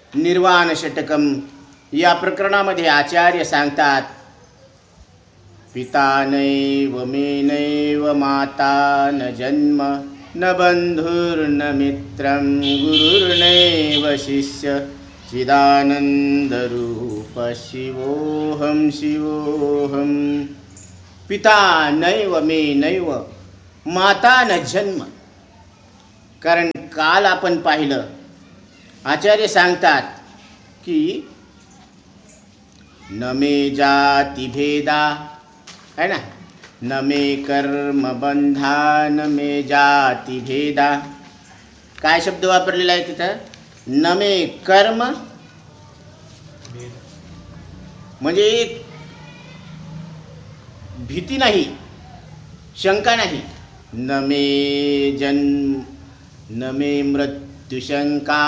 निर्वाण षटकम या प्रकरणामध्ये आचार्य सांगतात, पिता नैव मे नैव माता न जन्म न बंधुर्न मित्रं गुरुर्नैव शिष्य चिदानंदरूप शिवोहम शिवोहम. पिता नैव मे नैव माता न जन्म. कारण काल आपण पाहिलं, आचार्य सांगतात की न मे जाती भेदा है ना, न मे कर्म बंधा न मे जाती भेदा. काय शब्द वापरलेला आहे तिथं? न मे कर्म म्हणजे भीती नाही, शंका नाही. न मे जन्म न मे मृत्युशंका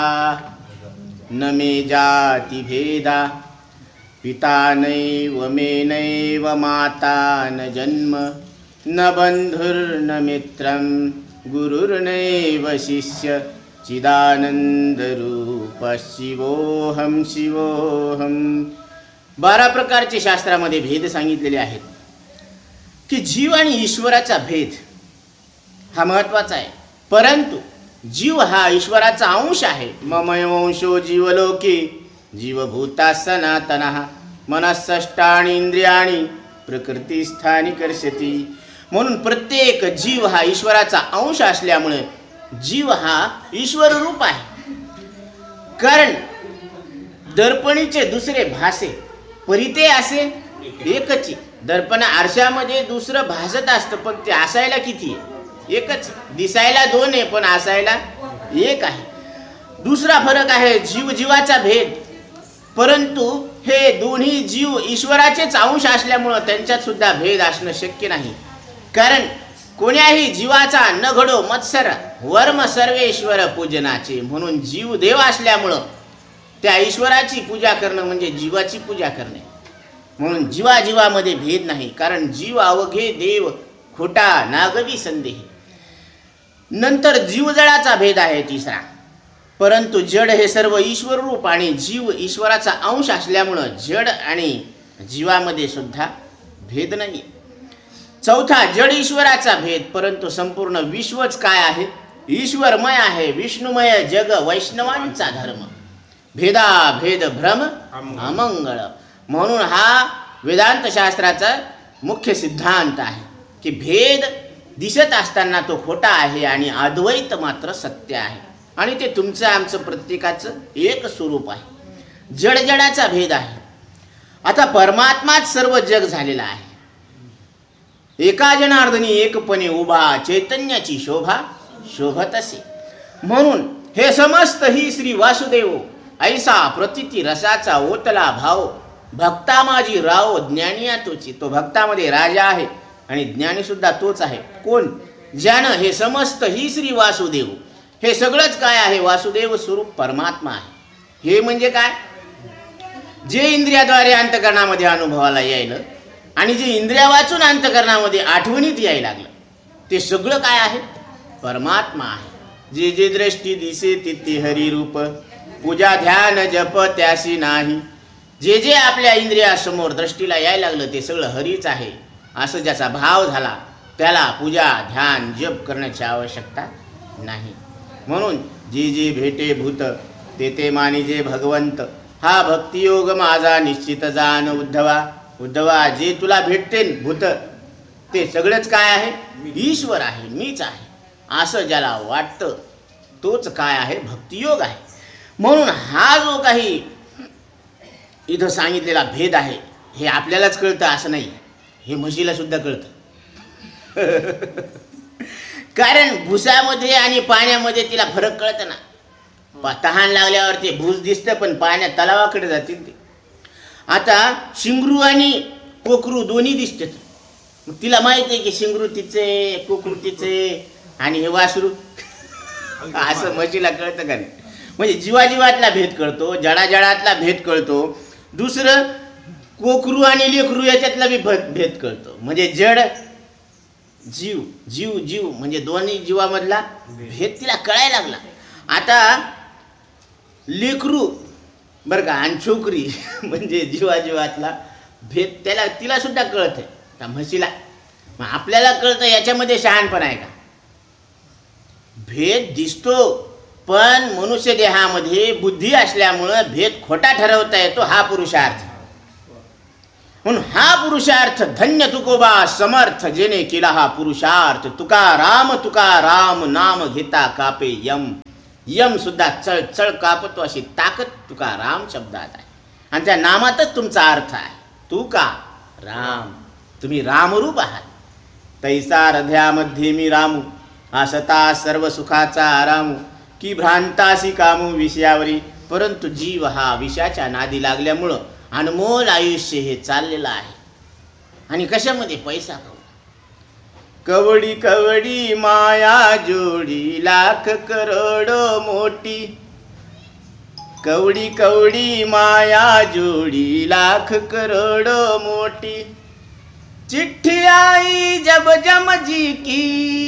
न मे जाति भेदा. पिता नैव मे नैव माता न जन्म न बंधुर्न मित्रं गुरुर्नैव शिष्य चिदानंदरूप शिवोहम शिवोहम. 12 प्रकारचे शास्त्रामध्ये भेद सांगितलेले आहेत की जीव आणि ईश्वराचा भेद हा महत्त्वाचा आहे. परंतु जीव हा ईश्वराचा अंश आहे. ममयोंशो जीवलोके जीवभूता सनातनः मनःषष्ठानि इंद्रियाणि प्रकृतिस्थानी कर्षति. म्हणून प्रत्येक जीव हा ईश्वराचा अंश असल्यामुळे जीव हा ईश्वर रूप आहे. कारण दर्पणीचे दुसरे भासे परिते असे एकच. दर्पण आरशामध्ये दुसरं भासत असतं, पण ते असायला किती आहे? एकच. दिसायला 2 आहे पण असायला 1 आहे. दुसरा फरक आहे जीव जीवाचा भेद. परंतु हे दोन्ही जीव ईश्वराचेच अंश असल्यामुळं त्यांच्यात सुद्धा भेद असणं शक्य नाही. कारण कोण्याही जीवाचा न घडो मत्सर वर्म सर्वेश्वर पूजनाचे. म्हणून जीव देव असल्यामुळं त्या ईश्वराची पूजा करणं म्हणजे जीवाची पूजा करणे. म्हणून जीवाजीवामध्ये भेद नाही. कारण जीव अवघे देव खोटा नागवी संदेह. नंतर जीवजडाचा भेद आहे तिसरा. परंतु जड हे सर्व ईश्वर रूप आणि जीव ईश्वराचा अंश असल्यामुळं जड आणि जीवामध्ये सुद्धा भेद नाही. चौथा जड ईश्वराचा भेद. परंतु संपूर्ण विश्वच काय आहे? ईश्वरमय आहे. विष्णुमय जग वैष्णवांचा धर्म. भेदा भेद भ्रम अमंगळ. म्हणून हा वेदांत शास्त्राचा मुख्य सिद्धांत आहे की भेद दिसत असताना तो खोटा आहे आणि अद्वैत मात्र सत्य आहे. आणि ते तुमचं आमचं प्रत्येकाचं एक स्वरूप आहे. जडजडाचा भेद आहे. आता परमात्माच सर्व जग झालेला आहे. एका जनार्दनी एकपणे उभा चैतन्याची शोभा शोभत असे. म्हणून हे समस्त ही श्री वासुदेव ऐसा प्रतिती रसाचा ओतला भाव. भक्ता माझी राव ज्ञानिया तोची. तो भक्तामध्ये राजा आहे आणि ज्ञानी सुद्धा तोच आहे. कोण? ज्यानं हे समस्त ही श्री वासुदेव, हे सगळंच काय आहे? वासुदेव स्वरूप परमात्मा आहे. हे म्हणजे काय? जे इंद्रियाद्वारे अंतकरणामध्ये अनुभवाला यायलं आणि जे इंद्रिया वाचून अंतकरणामध्ये आठवणीत यायला लागलं, ते सगळं काय आहे? परमात्मा आहे. जे जे दृष्टी दिसे तिथे हरिरूप, पूजा ध्यान जप त्याशी नाही. जे जे आपल्या इंद्रियासमोर दृष्टीला यायला लागलं ते सगळं हरीच आहे असं ज्याचा भाव झाला त्याला पूजा ध्यान जप करण्याची आवश्यकता नाही. म्हणून जे जे भेटे भूत ते ते मानिजे भगवंत. हा भक्तियोग माझा निश्चित जाण उद्धवा. उद्धवा, जे तुला भेटते भूत ते सगळंच काय आहे? ईश्वर आहे, मीच आहे असं ज्याला वाटतं तोच काय आहे? भक्तियोग आहे. म्हणून हा जो काही इथं सांगितलेला भेद आहे हे आपल्यालाच कळतं असं नाही, हे म्हशीला सुद्धा कळतं. कारण भुसामध्ये आणि पाण्यामध्ये तिला फरक कळतं ना. तहान लागल्यावर ते भूस दिसतं पण पाण्यात तलावाकडे जातील ते. आता शिंगरू आणि कोकरू दोन्ही दिसतात. मग तिला माहित आहे की शिंगरू तिचे कोकरू तिचे आणि हे वासरू असं म्हशीला कळतं का नाही? म्हणजे जीवाजीवातला भेद कळतो, जडाजडातला भेद कळतो. दुसरं कोकरू आणि लेकरू याच्यातला बी भेद कळतो. म्हणजे जड जीव जीव जीव म्हणजे दोन्ही जीवामधला भेद तिला कळायला लागला. आता लेकरू बरं का. आणि छोकरी म्हणजे जीवाजीवातला भेद त्याला तिला सुद्धा कळत आहे त्या म्हशीला. मग आपल्याला कळतं याच्यामध्ये शहाणपण आहे का? भेद दिसतो, पण मनुष्य देहामध्ये बुद्धी असल्यामुळं भेद खोटा ठरवता येतो. हा पुरुषार्थ. म्हणून हा पुरुषार्थ धन्य तुकोबा समर्थ जेने केला हा पुरुषार्थ. तुकाराम नाम घेता कापे यम. यम सुद्धा चळ कापतो अशी ताकद तुकाराम शब्दात आहे. आणि त्या नामातच तुमचा अर्थ आहे. तुका राम, तुम्ही रामरूप आहात. तैसा हृदयामध्ये मी रामू, असता सर्व सुखाचा आरामू. की भ्रांतासी कामू विषयावरी, परंतु जीव हा विषयाच्या नादी लागल्यामुळं अनमोल आयुष्य हे चाललेलं आहे. आणि कशामध्ये? पैसा. कवडी कवडी माया जोडी लाख करोडो मोठी. कवडी कवडी माया जोडी लाख करोडो मोठी. चिट्ठी आई जब जमजी की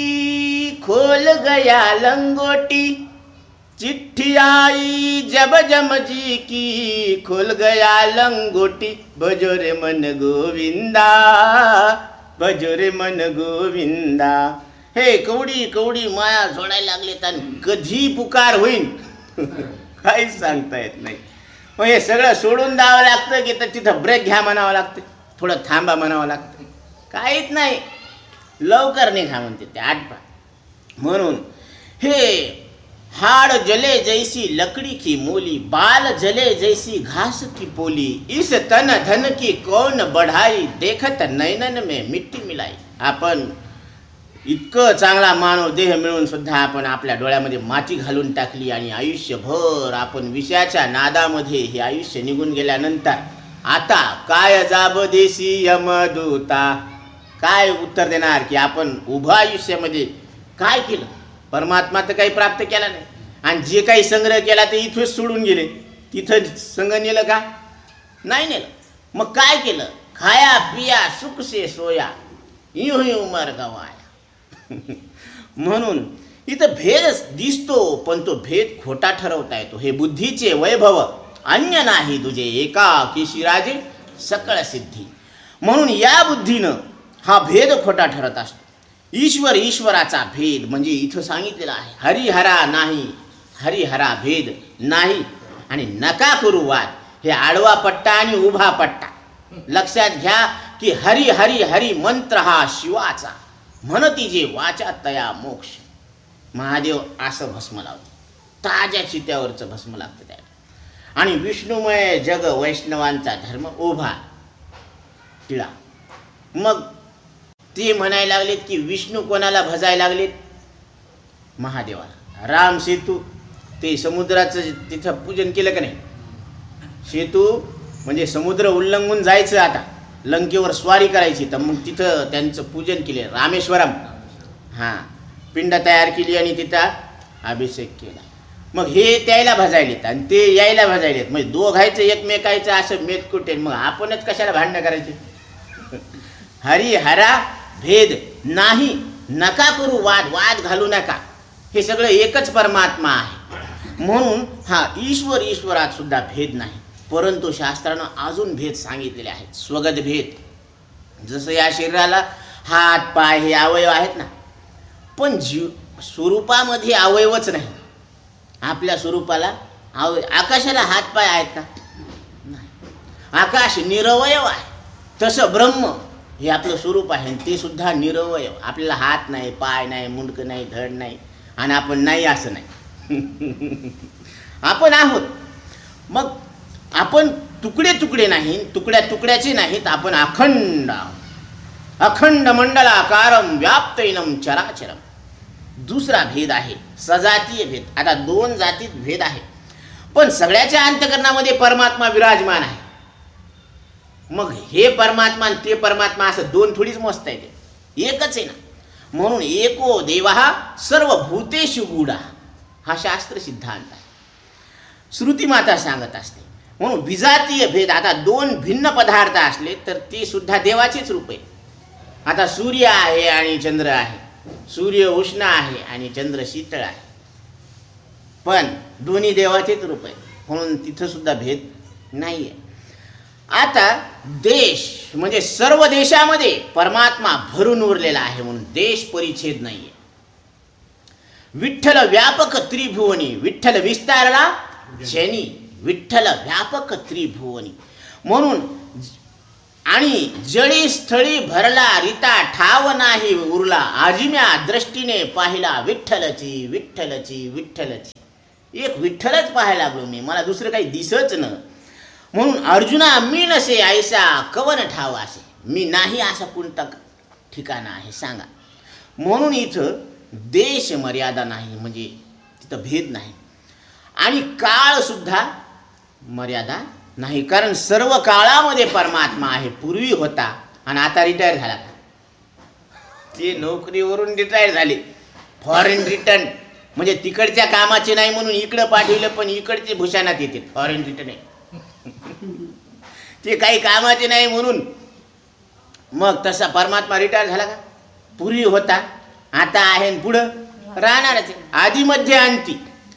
खोल गया लंगोटी. चिट्ठी आई जब जमजी की खोल गया लंगोटी. बजो रे मन गोविंदा, बजो रे मन गोविंदा. हे कवडी कवडी माया जोडायला लागलेत आणि कधी पुकार होईल काहीच सांगता येत नाही. मग हे सगळं सोडून द्यावं लागतं की तर तिथं ब्रेक घ्या म्हणावं लागतं, थोडं थांबा म्हणावं लागतं. काहीच नाही, लवकर निघा म्हणते ते आटपा. म्हणून हे हाड़ जले जैसी लकड़ी की मोली, बाल जले जैसी घास की पोली. इस तन धन की कौन बढ़ाई, देखत नैनन में मिट्टी मिलाई. आपण इतकं चांगला मानव देह मिळून सुद्धा आपण आपल्या डोळ्यामध्ये माती घालून टाकली आणि आयुष्यभर आपण विषयाच्या नादामध्ये हे आयुष्य निघून गेल्यानंतर आता काय जाब देसी यमदूता. काय उत्तर देणार की आपण उभं आयुष्यामध्ये काय केलं? परमात्मा तर काही प्राप्त केला नाही. आणि जे काही संग्रह केला ते इथंच सोडून गेले. तिथं संग नेलं का? नाही नेलं. मग काय केलं? खाया पिया सुख से सोया, यूं ही उमर गवाया. म्हणून इथं भेद दिसतो, पण तो भेद खोटा ठरवता येतो. हे बुद्धीचे वैभव अन्य नाही तुझे, एकाकीशी राजे सकळ सिद्धी. म्हणून या बुद्धीनं हा भेद खोटा ठरत असतो. ईश्वर ईश्वराचा भेद म्हणजे इथं सांगितलेला आहे. हरिहरा नाही, हरिहरा भेद नाही. आणि नका करू वाद. हे आडवा पट्टा आणि उभा पट्टा लक्षात घ्या की हरी हरी हरी मंत्र हा शिवाचा. म्हणती जे वाचा तया मोक्ष. महादेव असं भस्म लावतो, ताज्या चित्यावरचं भस्म लागतं त्याला. आणि विष्णुमय जग वैष्णवांचा धर्म उभा टिळा. मग ते म्हणायला लागलेत की विष्णू कोणाला भजायला लागलेत? महादेवाला. राम सेतू ते समुद्राचं तिथं पूजन केलं का नाही? सेतू म्हणजे समुद्र उल्लंघून जायचं, आता लंकेवर स्वारी करायची, तर मग तिथं त्यांचं पूजन केले. रामेश्वरम हां पिंड तयार केली आणि तिथं अभिषेक केला. मग हे त्याला भजायलेत आणि ते यायला भजायलेत. म्हणजे दोघायचं एकमेकायचं असं मेतकुटे. मग आपणच कशाला भांडणं करायचे? हरिहरा भेद नाही. नका करू वाद, वाद घालू नका. हे सगळं एकच परमात्मा आहे. म्हणून हा ईश्वर ईश्वरात सुद्धा भेद नाही. परंतु शास्त्रानं अजून भेद सांगितलेले आहेत, स्वगत भेद. जसं या शरीराला हात पाय हे अवयव आहेत ना, पण जीव स्वरूपामध्ये अवयवच नाही. आपल्या स्वरूपाला आकाशाला हात पाय आहेत का? नाही. आकाश निरवयव आहे. तसं ब्रह्म हे आपलं स्वरूप आहे, ते सुद्धा निरवयव. आपल्याला हात नाही, पाय नाही, मुंडकं नाही, धड नाही, आणि आपण नाही असं नाही. आपण आहोत. मग आपण तुकडे तुकडे नाही, तुकड्या तुकड्याचे नाहीत. आपण अखंड आहोत. अखंड मंडलाकारम व्याप्तैनम चराचरम. दुसरा भेद आहे सजातीय भेद. आता दोन जातीत भेद आहे, पण सगळ्याच्या अंतःकरणामध्ये परमात्मा विराजमान आहे. मग हे परमात्मा आणि ते परमात्मा असं दोन थोडीच मोजता येते, एकच आहे ना. म्हणून एको देवहा सर्व भूतेषु गूढा हा शास्त्र सिद्धांत आहे. श्रुती माता सांगत असते. म्हणून विजातीय भेद. आता दोन भिन्न पदार्थ असले तर ते सुद्धा देवाचेच रूप आहे. आता सूर्य आहे आणि चंद्र आहे. सूर्य उष्ण आहे आणि चंद्र शीतळ आहे, पण दोन्ही देवाचेच रूप आहे. म्हणून तिथं सुद्धा भेद नाही आहे. आता देश म्हणजे सर्व देशामध्ये परमात्मा भरून उरलेला आहे म्हणून देश परिच्छेद नाही आहे. विठ्ठल व्यापक त्रिभुवनी, विठ्ठल विस्तारला जनी, विठ्ठल व्यापक त्रिभुवनी म्हणून. आणि जळी स्थळी भरला रिता ठाव नाही उरला, आजिम्या दृष्टीने पाहिला विठ्ठलची विठ्ठलची विठ्ठलची. एक विठ्ठलच पाहायला लागलो मी, मला दुसरं काही दिसच न. म्हणून अर्जुना मी नसे ऐसा कवन ठाव असे, मी नाही असा कोणता ठिकाण आहे सांगा. म्हणून इथं देश मर्यादा नाही म्हणजे तिथं भेद नाही. आणि काळ सुद्धा मर्यादा नाही, कारण सर्व काळामध्ये परमात्मा आहे. पूर्वी होता आणि आता रिटायर झाला. ते नोकरीवरून रिटायर झाले, फॉरेन रिटर्न म्हणजे तिकडच्या कामाचे नाही म्हणून इकडं पाठवलं, पण इकडचे भूषणात येते फॉरेन रिटर्न आहे. ते काही कामाचे नाही म्हणून. मग तसा परमात्मा रिटायर झाला का? पूर्वी होता, आता आहे, पुढं राहणारच आहे. आधी मध्य अंती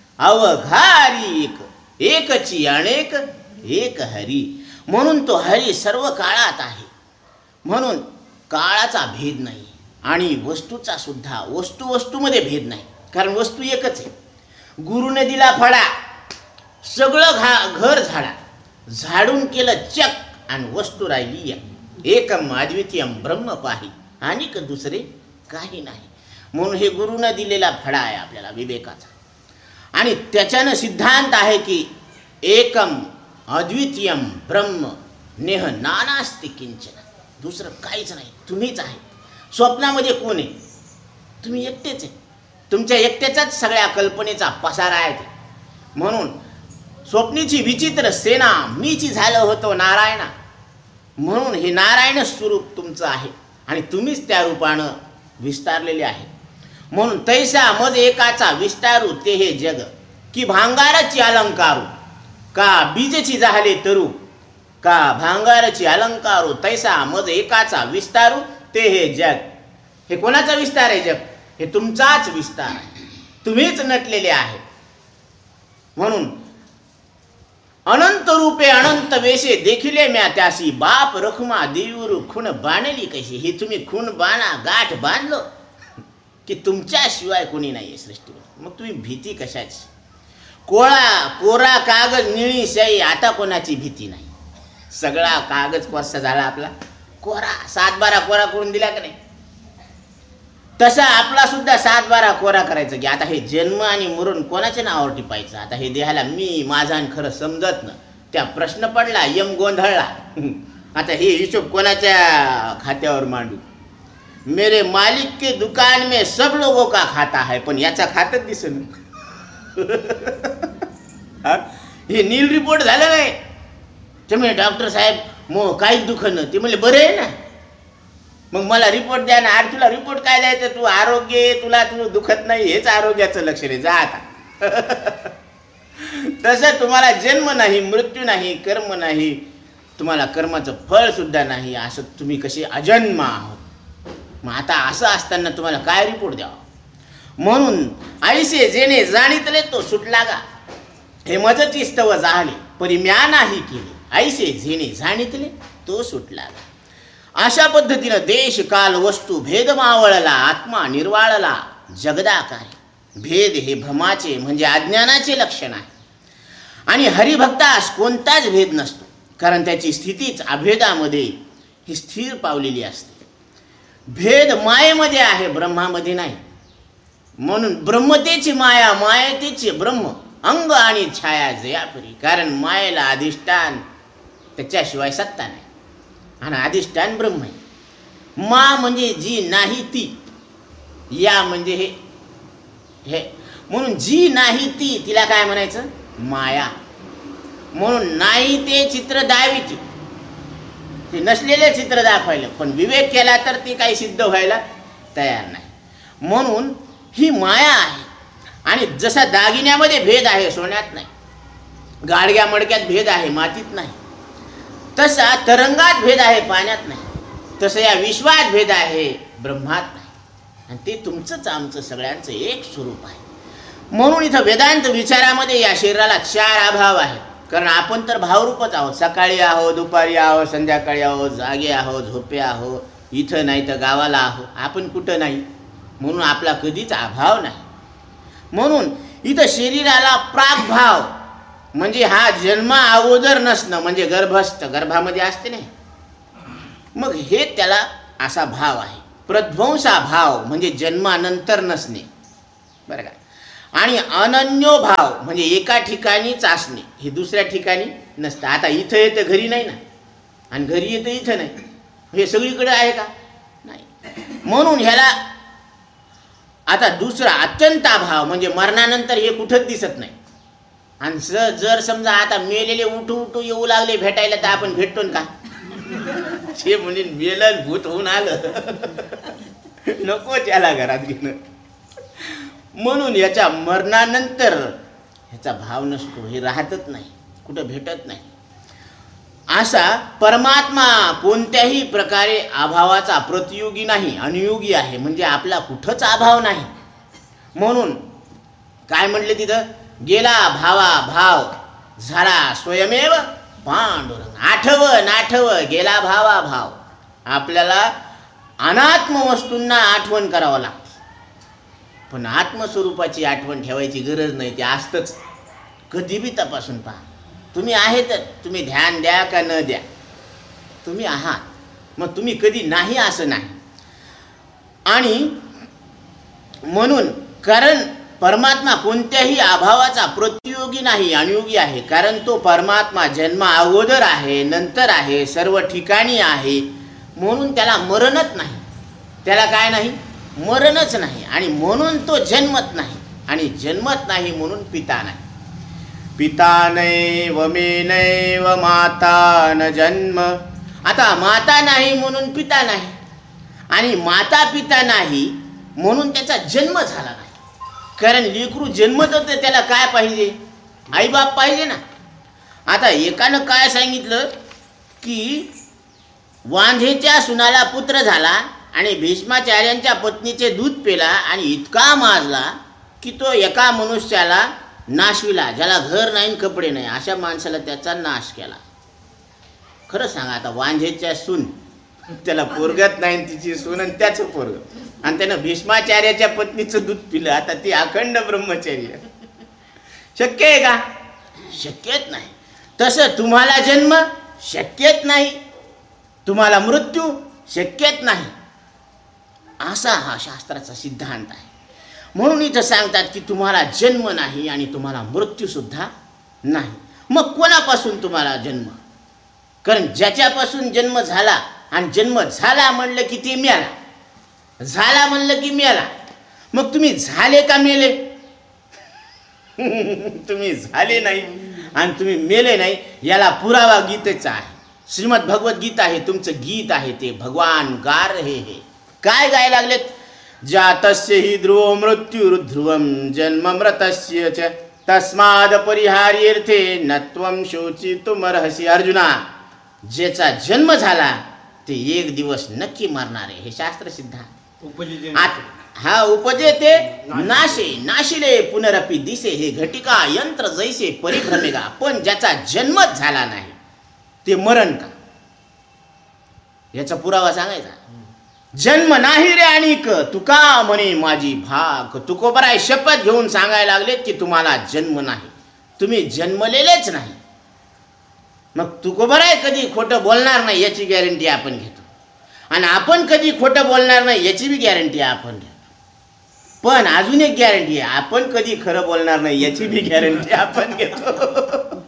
अवघारी एक, एकची अनेक एक हरी. म्हणून तो हरी सर्व काळात आहे, म्हणून काळाचा भेद नाही. आणि वस्तूचा सुद्धा वस्तूमध्ये भेद नाही, कारण वस्तू एकच आहे. गुरुने दिला फळा, सगळं घर झाडा, झाडून केलं चक आणि वस्तू राहिली या. एकम अद्वितीयम ब्रह्म पाही, आणि दुसरे काही नाही. म्हणून हे गुरुनं दिलेला फळा आहे आपल्याला विवेकाचा. आणि त्याच्यानं सिद्धांत आहे की एकम अद्वितीयम ब्रह्म नेह नानास्ति किंचन, दुसरं काहीच नाही, तुम्हीच आहे. स्वप्नामध्ये कोण आहे? तुम्ही एकटेच आहे. तुमच्या एकट्याचाच सगळ्या कल्पनेचा पसारा आहे ते. म्हणून स्वप्नीची विचित्र सेना मीची झालं होतं नारायणा. म्हणून हे नारायण स्वरूप तुमचं आहे आणि तुम्हीच त्या रूपानं विस्तारलेले आहे. म्हणून तैसा मज एकाचा विस्तारू ते हे जग, की भांगाराची अलंकारू का बीजची झाले तरू, का भांगाराची अलंकारू तैसा मज एकाचा विस्तारू ते हे जग. हे कोणाचा विस्तार आहे? जग हे तुमचाच विस्तार आहे, तुम्हीच नटलेले आहे. म्हणून अनंत रूपे अनंत वेशे देखिले म्या त्यासी, बाप रखुमा देऊर खून बांधली कशी. हे तुम्ही खून बाणा गाठ बांधलो की तुमच्याशिवाय कोणी नाही आहे सृष्टीवर. मग तुम्ही भीती कशाची? कोरा कागद निळी शाई, आता कोणाची भीती नाही. सगळा कागद कोसा झाला आपला कोरा. 7/12 कोरा करून दिला का नाही? तसा आपला सुद्धा 7/12 कोरा करायचं की आता हे जन्म आणि मरण कोणाच्या नावावर टिपायचं. आता हे देहाला मी माझा आणि खरं समजत ना, त्या प्रश्न पडला, यम गोंधळला. आता हे हिशोब कोणाच्या खात्यावर मांडू? मेरे मालिक के दुकान में सब लोगों का खाता है, पण याचा खातच दिसन. हे नील रिपोर्ट झालं नाही. ते म्हणजे डॉक्टर साहेब मग काहीच दुखणं. ते म्हणले बरं आहे ना, मग मला रिपोर्ट द्या ना. अरे तुला रिपोर्ट काय द्यायचं? तू आरोग्य, तुला दुखत नाही, हेच आरोग्याचं लक्षण आहे, जा आता. तसं तुम्हाला जन्म नाही, मृत्यू नाही, कर्म नाही, तुम्हाला कर्माचं फळ सुद्धा नाही, असं तुम्ही कसे अजन्म आहोत. मग आता असं असताना तुम्हाला काय रिपोर्ट द्यावा? म्हणून ऐसे जेणे जाणितले तो सुटला गा, हे मजची स्तव झाले परी म्या नाही केले, ऐसे जेणे जाणितले तो सुटला गा. अशा पद्धतीनं देश काल वस्तू भेद मावळला, आत्मा निर्वाळला जगदाकार. भेद हे भ्रमाचे म्हणजे अज्ञानाचे लक्षण आहे. आणि हरिभक्तास कोणताच भेद नसतो, कारण त्याची स्थितीच अभेदामध्ये ही स्थिर पावलेली असते. भेद मायेमध्ये आहे, ब्रह्मामध्ये नाही. म्हणून ब्रह्मतेची माया, मायतेचे ब्रह्म, अंग आणि छाया जयापरी. कारण मायेला अधिष्ठान त्याच्याशिवाय सत्ता नाही आणि अधिष्ठान ब्रह्म आहे. मा म्हणजे जी नाही ती, या म्हणजे हे. म्हणून जी नाही ती, तिला काय म्हणायचं? माया. म्हणून नाही ते चित्र दावीची, ते नसलेले चित्र दाखवायला, पण विवेक केला तर ते काही सिद्ध व्हायला तयार नाही. म्हणून ही माया आहे. आणि जसा दागिन्यामध्ये भेद आहे, सोन्यात नाही, गाडग्या मडक्यात भेद आहे, मातीत नाही, तसा तरंगात भेद आहे, पाण्यात नाही, तसं या विश्वात भेद आहे, ब्रह्मात नाही. आणि ते तुमचंच आमचं सगळ्यांचं एक स्वरूप आहे. म्हणून इथं वेदांत विचारामध्ये या शरीराला 4 अभाव आहेत. कारण आपण तर भावरूपच आहोत. सकाळी आहोत, दुपारी आहोत, संध्याकाळी आहोत, जागे आहोत, झोपे आहोत, इथं नाही तर गावाला आहोत, आपण कुठं नाही. म्हणून आपला कधीच अभाव नाही. म्हणून इथं शरीराला प्रागभाव म्हणजे हा जन्मा अगोदर नसणं, म्हणजे गर्भस्थ, गर्भामध्ये असते नाही, मग हे त्याला असा भाव आहे. प्रध्वंसा भाव म्हणजे जन्मानंतर नसणे, बरं का. आणि अनन्यो भाव म्हणजे एका ठिकाणीच असणे, हे दुसऱ्या ठिकाणी नसतं. आता इथं येतं घरी नाही ना, आणि घरी येतं इथं नाही, हे सगळीकडे आहे का? नाही. म्हणून ह्याला आता दुसरा अत्यंताभाव म्हणजे मरणानंतर हे कुठंच दिसत नाही. आणि जर समजा आता मेलेले उठू येऊ लागले भेटायला, तर आपण भेटतो का? हे म्हणजे मेलं भूत होऊन आलं नको त्याला घरात घेणं. म्हणून याच्या मरणानंतर ह्याचा भाव नसतो, हे राहतच नाही, कुठं भेटत नाही. असा परमात्मा कोणत्याही प्रकारे अभावाचा प्रतियोगी नाही, अनुयोगी आहे. म्हणजे आपला कुठंच अभाव नाही. म्हणून काय म्हटले तिथं, गेला भावा भाव झाला स्वयमेव पांडुरंग. आठव गेला भावा भाव. आपल्याला अनात्म वस्तूंना आठवण करावं लागतं, पण आत्मस्वरूपाची आठवण ठेवायची गरज नाही. ते असतंच, कधी बी तपासून पहा. तुम्ही आहे तर तुम्ही ध्यान द्या का न द्या, तुम्ही आहात. मग तुम्ही कधी नाही असं नाही. आणि म्हणून कारण परमात्मा कोणत्याही अभावाचा प्रतियोगी नाही, अनुयोगी आहे. कारण तो परमात्मा जन्मा अगोदर आहे, नंतर आहे, सर्व ठिकाणी आहे. म्हणून त्याला मरणच नाही. त्याला काय नाही? मरणच नाही. आणि म्हणून तो जन्मत नाही. आणि जन्मत नाही म्हणून पिता नाही. पिता नैव मे नैव माता न जन्म. आता माता नाही म्हणून पिता नाही, आणि माता पिता नाही म्हणून त्याचा जन्म झाला नाही. कारण लेकरू जन्मत होतं, त्याला काय पाहिजे? आईबाप पाहिजे ना. आता एकानं काय सांगितलं की वांझेच्या सुनाला पुत्र झाला आणि भीष्माचार्यांच्या पत्नीचे दूध पेला आणि इतका माजला की तो एका मनुष्याला नाशविला, ज्याला घर नाही कपडे नाही, अशा माणसाला त्याचा नाश केला. खरं सांगा, आता वांझेच्या सून, त्याला पोरगत नाही, तिची सून आणि त्याचं पोरग, आणि त्यानं भीष्माचार्याच्या पत्नीचं दूध पिलं. आता ती अखंड ब्रह्मचर्य शक्य आहे का? शक्यच नाही. तसं तुम्हाला जन्म शक्यच नाही, तुम्हाला मृत्यू शक्यच नाही. असा हा शास्त्राचा सिद्धांत आहे. म्हणून इथं सांगतात की तुम्हाला जन्म नाही आणि तुम्हाला मृत्यू सुद्धा नाही. मग कोणापासून तुम्हाला जन्म? कारण ज्याच्यापासून जन्म झाला, आणि जन्म झाला म्हणलं की ते मेला, झाला म्हणलं की मेला. मग तुम्ही झाले का मेले? तुम्ही झाले नाही आणि तुम्ही मेले नाही, याला पुरावा गीतेचा आहे. श्रीमद भगवद्गीता हे तुमचं गीत आहे. ते भगवान गा रहे हे. काय गाय लागलेत? जातस्य हि ध्रुवो मृत्यू ध्रुवम जन्म मृतस्य च तस्माद परिहार्यर्थे नत्वम शोचितुमर्हसि. अर्जुना, ज्याचा जन्म झाला ते एक दिवस नक्की मरणार आहे, हे शास्त्र सिद्ध आहे. हा उपजेते नाशे नाशिले पुनरपी दिसे. हे घटिका यंत्र जैसे परिभ्रमेगा. पण ज्याचा जन्मच झाला नाही ते मरण का? याचा पुरावा सांगायचा. जन्म नाही रे आणिक तुका म्हणे माझी भाग. तुकोबराय शपथ घेऊन सांगायला लागलेत की तुम्हाला जन्म नाही, तुम्ही जन्मलेलेच नाही. मग तुकोबराय कधी खोटं बोलणार नाही याची गॅरंटी आपण घेतो, आणि आपण कधी खोटं बोलणार नाही याची बी गॅरंटी आपण घेतो. पण अजून एक गॅरंटी आहे, आपण कधी खरं बोलणार नाही याची बी गॅरंटी आपण घेतो.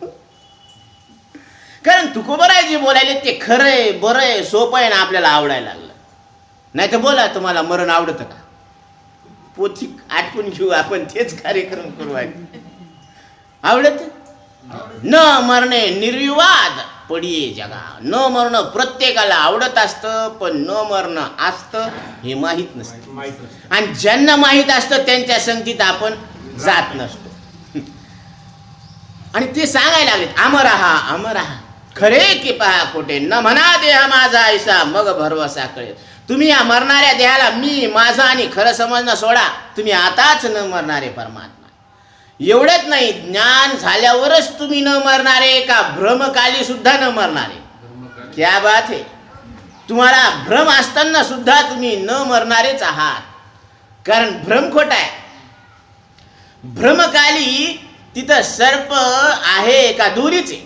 कारण तुकोबराय जे बोलायले ते खरं आहे, बरं आहे, सोपं आहे ना, आपल्याला आवडायला लागलं. नाही तर बोला, तुम्हाला मरण आवडतं का? पोथी आटपून घेऊ आपण, तेच कार्यक्रम करू. आवडत न मरणे निर्विवाद पडिये जगा. न मरणं प्रत्येकाला आवडत असतं, पण न मरणं असतं हे माहीत नसतं. आणि ज्यांना माहीत असतं त्यांच्या संगतीत आपण जात नसतो. आणि ते सांगायला लागलेत अमर आहा अमर आहा, खरे की पहा खोटे, न म्हणा देह माझा ऐसा मग भरवसा कळेल. तुम्ही या मरणाऱ्या देहाला मी माझा आणि खरं समजणं सोडा. तुम्ही आताच न मरणारे परमात्मा. एवढंच नाही, ज्ञान झाल्यावरच तुम्ही न मरणारे का भ्रमकाली सुद्धा न मरणारे? क्या बात आहे. तुम्हाला भ्रम असताना सुद्धा तुम्ही न मरणारेच आहात, कारण भ्रम खोटा आहे. भ्रमकाली तिथं सर्प आहे का दोरीचे?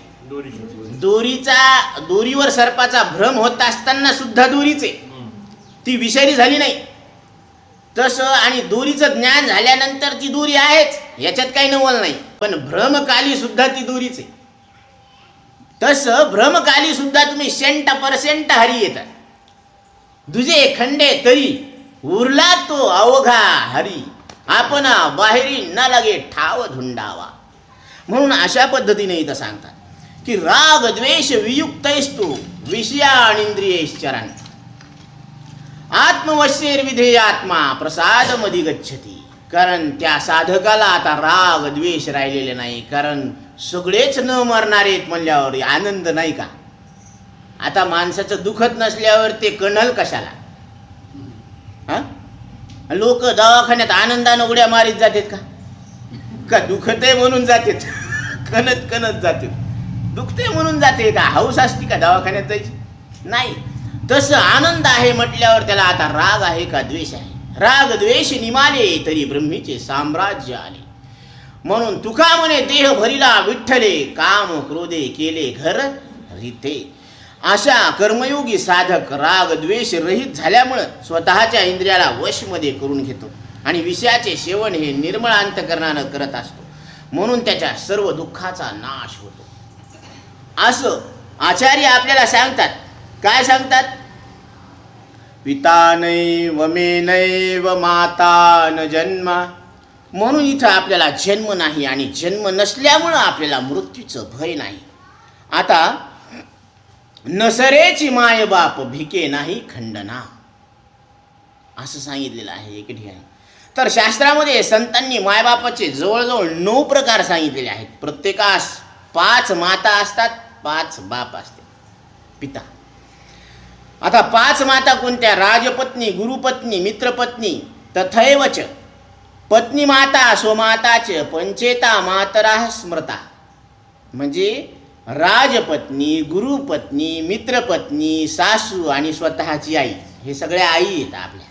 दोरीवर सर्पाचा भ्रम होत असताना सुद्धा दोरीचे, ती विषारी झाली नाही. तसं आणि दोरीचं ज्ञान झाल्यानंतर ती दोरी आहेच, याच्यात काही नवल नाही. पण भ्रमकाली सुद्धा ती दोरीचे. तसं भ्रमकाली सुद्धा तुम्ही 100% हरी येतात. दुजे खंडे तरी उरला तो अवघा हरी, आपण बाहेरी न लागे ठाव धुंडावा. म्हणून अशा पद्धतीने इथं सांगतात की राग द्वेष वियुक्तैस्तु विषयानिंद्रियैश्चरन् आत्मवश्येर विधेयात्मा प्रसाद मधी गच्छती. कारण त्या साधकाला आता राग द्वेष राहिलेले नाही, कारण सगळेच न मरणारेत म्हणल्यावर आनंद नाही का? आता माणसाचं दुखत नसल्यावर ते कणल कशाला? लोक दवाखान्यात आनंदानं उड्या मारीत जातात का दुखत आहे म्हणून जातात? कणत कणत जाते, दुखते म्हणून जाते का? हौस असती का दवाखान्यात जायची? नाही. तसं आनंद आहे म्हटल्यावर त्याला आता राग आहे का द्वेष आहे? राग द्वेष निमाले तरी ब्रह्मीचे साम्राज्य आले. म्हणून तुका म्हणे देह भरिला विठ्ठले, काम क्रोधे केले घर रीते. अशा कर्मयोगी साधक राग द्वेष रहित झाल्यामुळं स्वतःच्या इंद्रियाला वशमध्ये करून घेतो आणि विषयाचे सेवन हे निर्मळ अंतकरणानं करत असतो. म्हणून त्याच्या सर्व दुःखाचा नाश होतो. असं आचार्य आपल्याला सांगतात. काय सांगतात? पिता नैव मे नैव माता न जन्मा. म्हणून इथं आपल्याला जन्म नाही आणि जन्म नसल्यामुळं आपल्याला मृत्यूचं भय नाही. आता नसरेची माय बाप भिके नाही खंडना, असं सांगितलेलं आहे एक ठिकाणी. तर शास्त्रामध्ये संतांनी मायबापाचे जवळजवळ 9 प्रकार सांगितलेले आहेत. प्रत्येकास 5 माता असतात, 5 बाप असते, पिता. आता 5 माता कोणत्या? राजपत्नी, गुरुपत्नी, मित्रपत्नी, तथैवच पत्नी माता स्वमाताच पंचेता मातरा स्मृता. म्हणजे राजपत्नी, गुरुपत्नी, मित्रपत्नी, सासू आणि स्वतःची आई, हे सगळ्या आई आहेत आपल्या.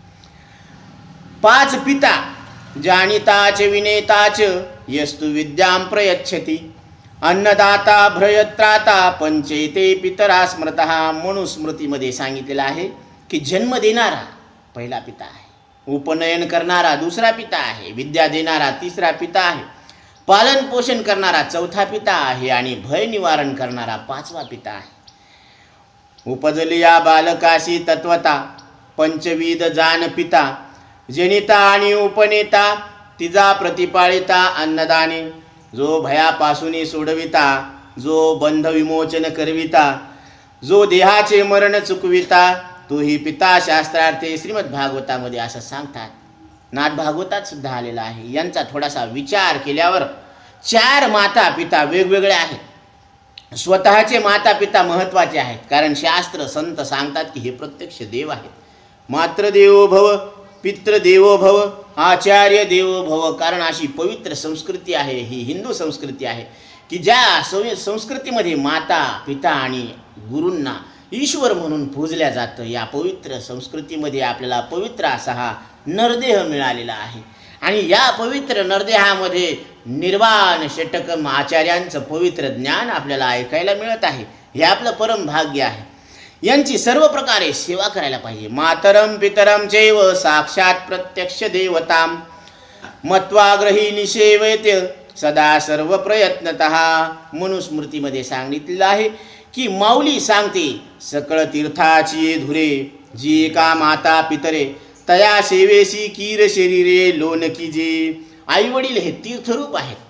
5 पिता जानिताच विनेताच यस्तु विद्यां प्रयच्छति अन्नदाता भ्रयत्राता पंचेते पितरा स्मृतः. मनुस्मृतीमध्ये सांगितलेलं आहे की जन्म देणारा पहिला पिता आहे, उपनयन करणारा दुसरा पिता आहे, विद्या देणारा तिसरा पिता आहे, पालन पोषण करणारा चौथा पिता आहे आणि भय निवारण करणारा 5वा पिता आहे. उपजलिया बालकाशी तत्वता पंचविध जान पिता जनिता आणि उपनेता तिजा प्रतिपाळिता अन्नदाने. जो भयापासून सोडविता, जो बंध विमोचन करविता, जो देहाचे मरण चुकविता, तोही पिता. शास्त्रार्थे श्रीमद भागवतामध्ये असं सांगतात. नाथ भागवतात सुद्धा आलेला आहे. यांचा थोडासा विचार केल्यावर 4 माता पिता वेगवेगळे आहेत. स्वतःचे माता पिता महत्त्वाचे आहेत, कारण शास्त्र संत सांगतात की हे प्रत्यक्ष देव आहेत. मातृदेवो भव, पितृदेवो भव, आचार्य देवो भव. कारण अशी पवित्र संस्कृती आहे, ही हिंदू संस्कृती आहे की ज्या संस्कृतीमध्ये माता पिता आणि गुरूंना ईश्वर म्हणून पूजल्या जातं. या पवित्र संस्कृतीमध्ये आपल्याला पवित्र असा हा नरदेह मिळालेला आहे आणि या पवित्र नरदेहामध्ये निर्वाण षटकम आचार्यांचं पवित्र ज्ञान आपल्याला ऐकायला मिळत आहे. हे आपलं परम भाग्य आहे. यांची सर्व प्रकारे सेवा करायला पाहिजे. मातरम पितरम चैव साक्षात प्रत्यक्ष देवताम मत्वाग्रही निषेवते सदा सर्व प्रयत्नतः. मनुस्मृतीमध्ये सांगितलेलं आहे की माऊली सांगते सकळ तीर्थाची धुरे जी एका माता पितरे तया सेवेसी कीर शरीरे लोन की जे. आई वडील हे तीर्थरूप आहेत.